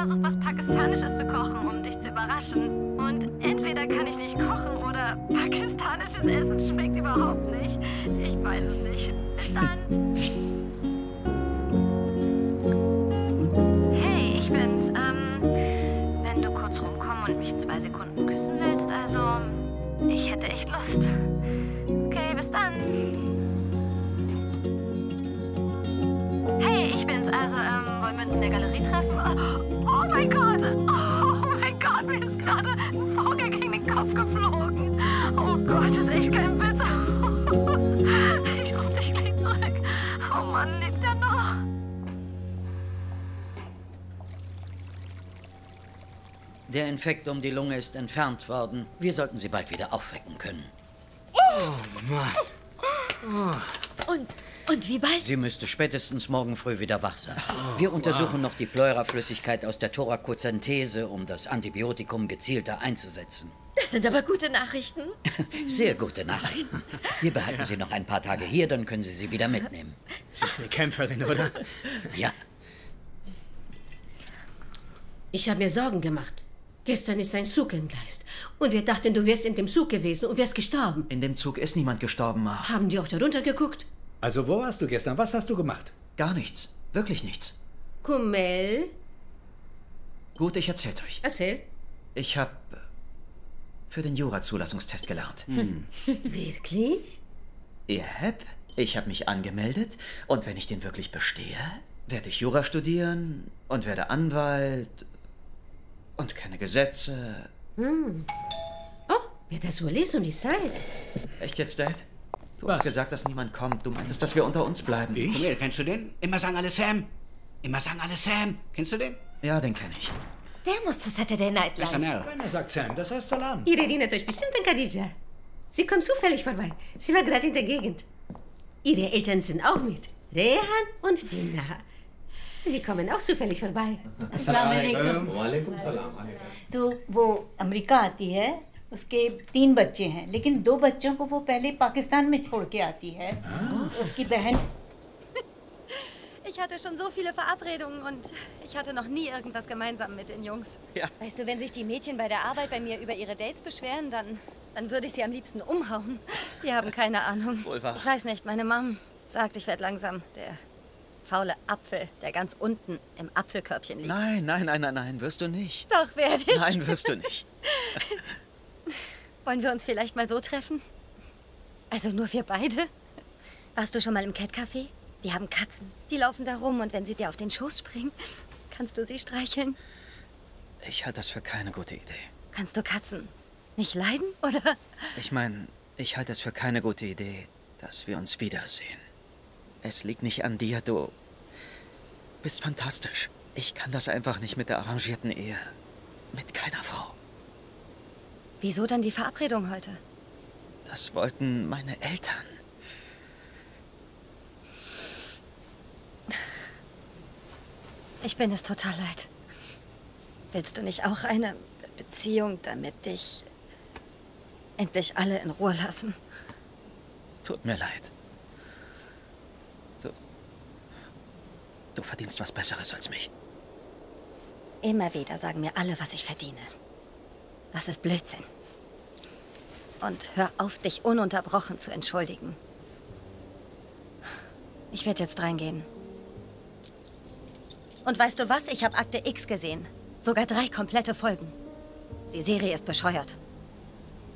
versucht, was Pakistanisches zu kochen, um dich zu überraschen. Und entweder kann ich nicht kochen oder pakistanisches Essen schmeckt überhaupt nicht. Ich weiß es nicht. Bis dann. Hey, ich bin's. Wenn du kurz rumkommen und mich 2 Sekunden küssen willst, also, ich hätte echt Lust. Okay, bis dann. Hey, ich bin's. Also, wollen wir uns in der Galerie treffen? Oh mein Gott! Oh mein Gott, mir ist gerade ein Vogel gegen den Kopf geflogen. Oh Gott, das ist echt kein Witz. Ich ruf dich gleich zurück. Oh Mann, lebt er noch? Der Infekt um die Lunge ist entfernt worden. Wir sollten sie bald wieder aufwecken können. Oh Mann. Oh. Und wie bald? Sie müsste spätestens morgen früh wieder wach sein. Wir untersuchen noch die Pleuraflüssigkeit aus der Thorakozenthese, um das Antibiotikum gezielter einzusetzen. Das sind aber gute Nachrichten. Sehr gute Nachrichten. Wir behalten Sie noch ein paar Tage hier, dann können Sie sie wieder mitnehmen. Sie ist eine Kämpferin, oder? Ja. Ich habe mir Sorgen gemacht. Gestern ist ein Zug entgleist. Und wir dachten, du wärst in dem Zug gewesen und wärst gestorben. In dem Zug ist niemand gestorben, Ma. Haben die auch da runter geguckt? Also, wo warst du gestern? Was hast du gemacht? Gar nichts. Wirklich nichts. Kummel? Gut, ich erzähl's euch. Erzähl. Ich habe für den Jura-Zulassungstest gelernt. Wirklich? Yep. Ich habe mich angemeldet und wenn ich den wirklich bestehe, werde ich Jura studieren und werde Anwalt und kenne Gesetze. Oh, wird das so lesen um die Zeit? Echt jetzt, Dad? Du Was? hast gesagt, dass niemand kommt. Du meintest, dass wir unter uns bleiben. Komm her, kennst du den? Immer sagen alle Sam. Immer sagen alle Sam. Kennst du den? Ja, den kenne ich. Der muss zu Saturday Night Live. SNL. Keiner sagt Sam, das heißt Salam. Ihr erinnert euch bestimmt an Khadija. Sie kommt zufällig vorbei. Sie war gerade in der Gegend. Ihre Eltern sind auch mit. Rehan und Dina. Sie kommen auch zufällig vorbei. अस्सलाम वालेकुम। वालेकुम सलाम। तो वो अमेरिका आती है, उसके 3 बच्चे हैं, लेकिन 2 बच्चों को वो पहले पाकिस्तान में छोड़ के आती है। उसकी बहन Ich hatte schon so viele Verabredungen und ich hatte noch nie irgendwas gemeinsam mit den Jungs. Ja. Weißt du, wenn sich die Mädchen bei der Arbeit bei mir über ihre Dates beschweren, dann würde ich sie am liebsten umhauen. Die haben keine Ahnung. Wohl wahr. Ich weiß nicht, meine Mom sagt, ich werde langsam der faule Apfel, der ganz unten im Apfelkörbchen liegt. Nein, wirst du nicht. Doch, werde ich. Nein, wirst du nicht. Wollen wir uns vielleicht mal so treffen? Also nur wir beide? Warst du schon mal im Cat-Café? Die haben Katzen. Die laufen da rum und wenn sie dir auf den Schoß springen, kannst du sie streicheln. Ich halte das für keine gute Idee. Kannst du Katzen nicht leiden, oder? Ich meine, ich halte es für keine gute Idee, dass wir uns wiedersehen. Es liegt nicht an dir, du bist fantastisch. Ich kann das einfach nicht mit der arrangierten Ehe. Mit keiner Frau. Wieso dann die Verabredung heute? Das wollten meine Eltern. Ich bin es total leid. Willst du nicht auch eine Beziehung, damit dich endlich alle in Ruhe lassen? Tut mir leid. Du verdienst was Besseres als mich. Immer wieder sagen mir alle, was ich verdiene. Das ist Blödsinn. Und hör auf, dich ununterbrochen zu entschuldigen. Ich werde jetzt reingehen. Und weißt du was? Ich habe Akte X gesehen. Sogar 3 komplette Folgen. Die Serie ist bescheuert.